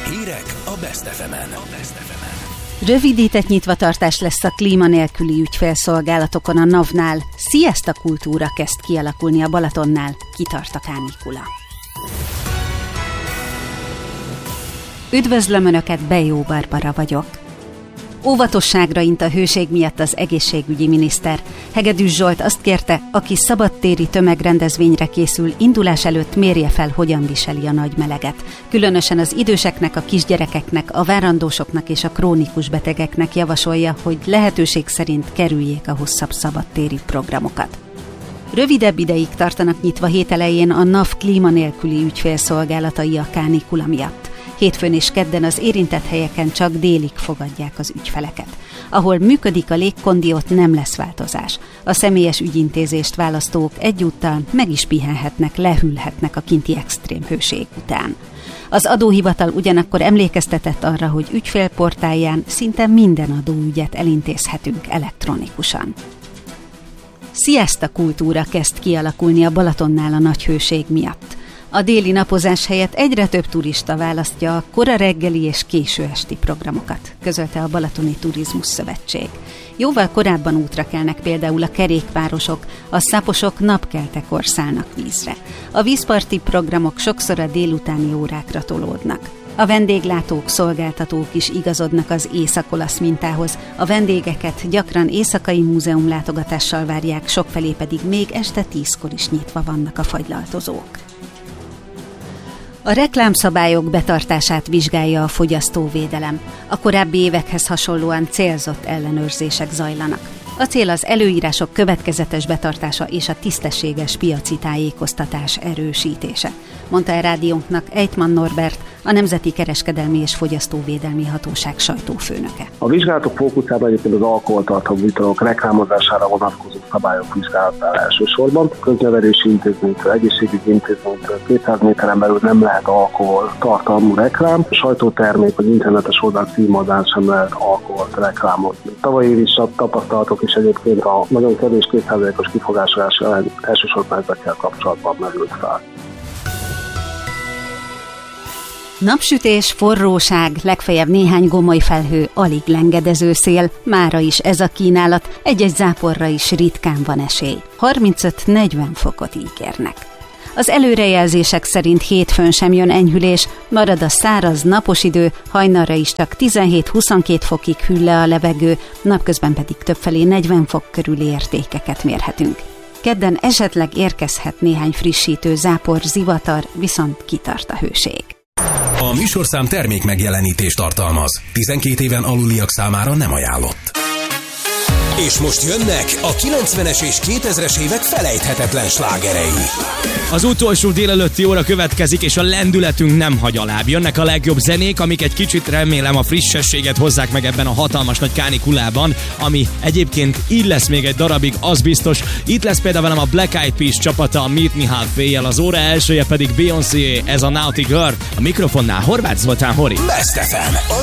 Hírek a Best FM-en. Rövidített nyitvatartás lesz a klíma nélküli ügyfélszolgálatokon a NAV-nál. Siesta kultúra kezd kialakulni a Balatonnál. Kitart a kánikula. Üdvözlöm Önöket, Bejó Barbara vagyok. Óvatosságra int a hőség miatt az egészségügyi miniszter. Hegedűs Zsolt azt kérte, aki szabadtéri tömegrendezvényre készül, indulás előtt mérje fel, hogyan viseli a nagy meleget. Különösen az időseknek, a kisgyerekeknek, a várandósoknak és a krónikus betegeknek javasolja, hogy lehetőség szerint kerüljék a hosszabb szabadtéri programokat. Rövidebb ideig tartanak nyitva hét elején a NAV klíma nélküli ügyfélszolgálatai a kánikula miatt. Hétfőn és kedden az érintett helyeken csak délig fogadják az ügyfeleket. Ahol működik a légkondi, ott nem lesz változás. A személyes ügyintézést választók egyúttal meg is pihenhetnek, lehűlhetnek a kinti extrém hőség után. Az adóhivatal ugyanakkor emlékeztetett arra, hogy ügyfélportálján szinte minden adóügyet elintézhetünk elektronikusan. Siesta kultúra kezd kialakulni a Balatonnál a nagy hőség miatt. A déli napozás helyett egyre több turista választja a kora reggeli és késő esti programokat, közölte a Balatoni Turizmus Szövetség. Jóval korábban útra kelnek például a kerékpárosok, a szaposok napkeltekor szállnak vízre. A vízparti programok sokszor a délutáni órákra tolódnak. A vendéglátók, szolgáltatók is igazodnak az észak-olasz mintához. A vendégeket gyakran éjszakai múzeumlátogatással várják, sokfelé pedig még este 10-kor is nyitva vannak a fagylaltozók. A reklámszabályok betartását vizsgálja a fogyasztóvédelem. A korábbi évekhez hasonlóan célzott ellenőrzések zajlanak. A cél az előírások következetes betartása és a tisztességes piaci tájékoztatás erősítése, mondta a rádiónknak Ejtman Norbert, a Nemzeti Kereskedelmi és Fogyasztóvédelmi Hatóság sajtófőnöke. A vizsgálatok fókuszában egyébként az alkoholtartalmú italok reklámozására vonatkozó szabályok vizsgálatára elsősorban. Köznevelési intézménytől, egészségügyi intézménytől 200 méteren belül nem lehet alkoholtartalmú reklám. A sajtótermék vagy internetes oldal címadán sem lehet alkoholt reklámozni. Tavaly év is a tapasztalatok is egyébként a nagyon kevés 2%-os kifogásolás ellen elsősorban ezekkel kapcsolatban merült fel. Napsütés, forróság, legfeljebb néhány gomoly felhő, alig lengedező szél, mára is ez a kínálat, egy-egy záporra is ritkán van esély. 35-40 fokot ígérnek. Az előrejelzések szerint hétfőn sem jön enyhülés, marad a száraz, napos idő, hajnalra is csak 17-22 fokig hűl le a levegő, napközben pedig többfelé 40 fok körüli értékeket mérhetünk. Kedden esetleg érkezhet néhány frissítő zápor, zivatar, viszont kitart a hőség. A műsorszám termék megjelenítést tartalmaz. 12 éven aluliak számára nem ajánlott. És most jönnek a 90-es és 2000-es évek felejthetetlen slágerei. Az utolsó délelőtti óra következik, és a lendületünk nem hagy alább. Jönnek a legjobb zenék, amik egy kicsit remélem a frissességet hozzák meg ebben a hatalmas nagy kánikulában, ami egyébként így lesz még egy darabig, az biztos. Itt lesz például velem a Black Eyed Peas csapata, a Meet Me Halfway-jel, az óra elsője pedig Beyoncé, ez a Naughty Girl. A mikrofonnál Horváth Zoltán Hori. Best FM.